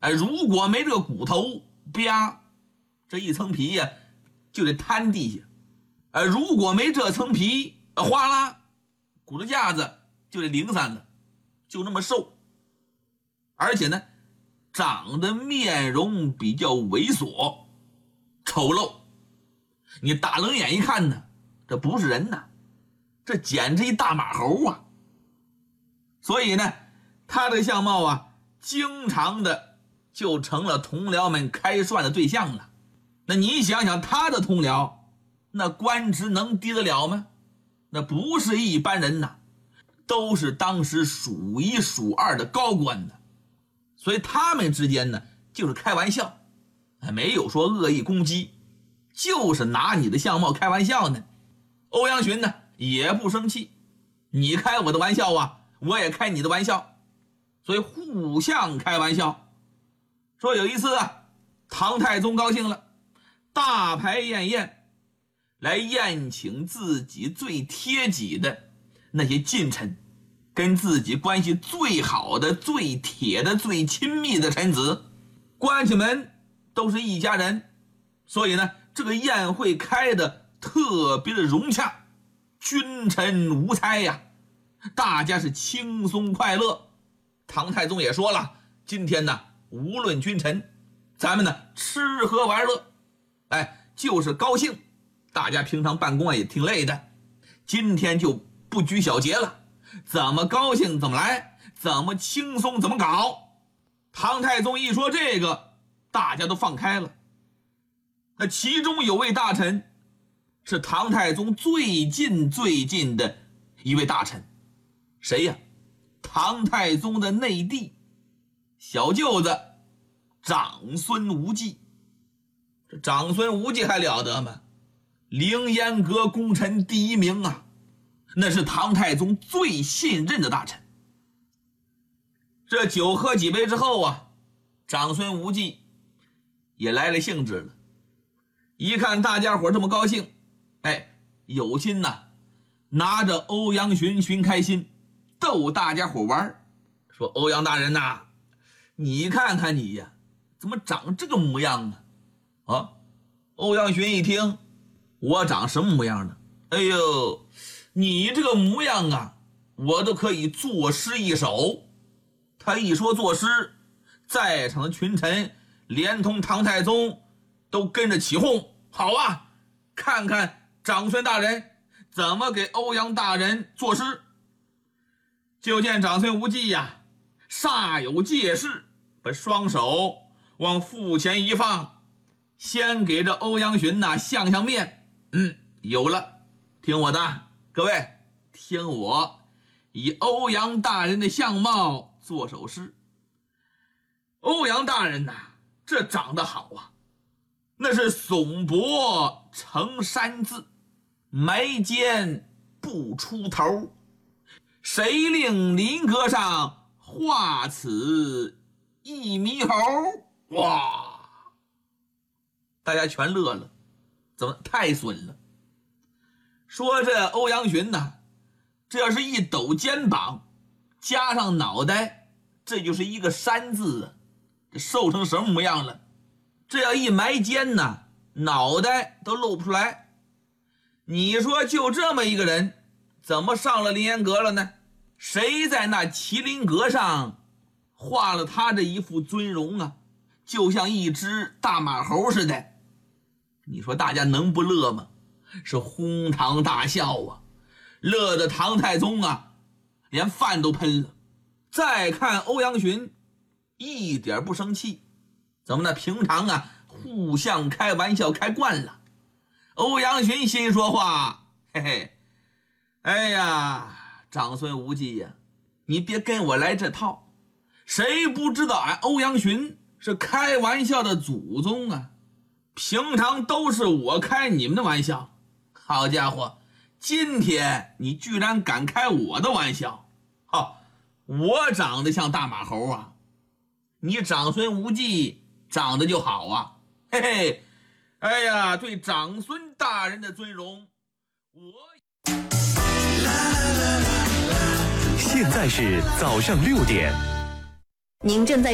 如果没这个骨头，啪，这一层皮呀就得摊地下。如果没这层皮，哗啦，骨头架子就得零散的，就那么瘦。而且呢，长得面容比较猥琐丑陋，你打冷眼一看呢，这不是人呐，这简直一大马猴啊。所以呢，他的相貌啊，经常的就成了同僚们开涮的对象了。那你想想他的同僚，那官职能低得了吗？那不是一般人呐，都是当时数一数二的高官呢。所以他们之间呢，就是开玩笑，没有说恶意攻击，就是拿你的相貌开玩笑呢。欧阳询呢也不生气，你开我的玩笑啊，我也开你的玩笑，所以互相开玩笑。说有一次啊，唐太宗高兴了，大排宴宴，来宴请自己最贴己的那些近臣，跟自己关系最好的、最铁的、最亲密的臣子，关系们都是一家人，所以呢，这个宴会开的特别的融洽，君臣无猜呀，大家是轻松快乐。唐太宗也说了，今天呢，无论君臣，咱们呢吃喝玩乐，就是高兴。大家平常办公也挺累的，今天就不拘小节了，怎么高兴怎么来，怎么轻松怎么搞。唐太宗一说这个，大家都放开了。那其中有位大臣是唐太宗最近的一位大臣，谁呀？唐太宗的内弟小舅子长孙无忌。这长孙无忌还了得吗？凌烟阁功臣第一名啊，那是唐太宗最信任的大臣。这酒喝几杯之后啊，长孙无忌也来了兴致了，一看大家伙这么高兴，有心呐，拿着欧阳询寻开心，逗大家伙玩，说欧阳大人呐，你看看你呀，怎么长这个模样啊？欧阳询一听，我长什么模样呢？哎呦，你这个模样啊，我都可以作诗一首。他一说作诗，在场的群臣连同唐太宗都跟着起哄，好啊，看看长孙大人怎么给欧阳大人作诗。就见长孙无忌呀，煞有介事，把双手往腹前一放，先给这欧阳询相面。有了，听我的，各位听我以欧阳大人的相貌做首诗。欧阳大人这长得好啊，那是耸脖成山字，埋肩不出头，谁令麟阁上画此一猕猴？哇，大家全乐了，怎么太损了？说这欧阳询这要是一抖肩膀加上脑袋，这就是一个山字啊，这瘦成什么模样了？这要一埋肩脑袋都露不出来。你说就这么一个人，怎么上了凌烟阁了呢？谁在那麒麟阁上画了他这一副尊容啊，就像一只大马猴似的。你说大家能不乐吗？是哄堂大笑啊，乐得唐太宗连饭都喷了。再看欧阳询一点不生气，怎么呢？平常互相开玩笑开惯了。欧阳询心说话，嘿嘿，哎呀，长孙无忌呀，你别跟我来这套，谁不知道俺欧阳询是开玩笑的祖宗啊？平常都是我开你们的玩笑，好家伙，今天你居然敢开我的玩笑！我长得像大马猴啊，你长孙无忌长得就好啊，嘿嘿，哎呀，对长孙大人的尊荣， 现在是早上6点。 您正在